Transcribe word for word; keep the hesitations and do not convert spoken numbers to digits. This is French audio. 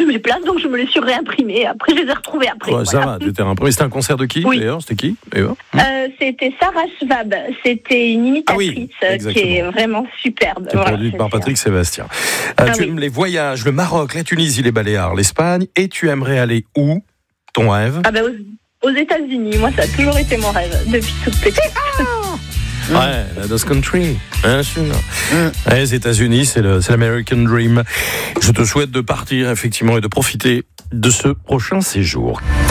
mes places, donc je me les suis réimprimées. Après, je les ai retrouvées après. Ouais, voilà. Ça va, tu étais imprimé. C'était un concert de qui, oui. d'ailleurs? C'était qui d'ailleurs euh, C'était Sarah Schwab. C'était une imitatrice ah oui, qui est vraiment superbe. Qui est voilà, produite par Patrick Sébastien. Euh, ah tu oui. aimes les voyages, le Maroc, la Tunisie, les Baléares, l'Espagne, et tu aimerais aller où? Ton rêve? Ah ben, aux, aux États-Unis, moi, ça a toujours été mon rêve depuis toute petite. Ouais, la Dust Country, bien sûr. Mm. Les États-Unis, c'est, le, c'est l'American Dream. Je te souhaite de partir, effectivement, et de profiter de ce prochain séjour.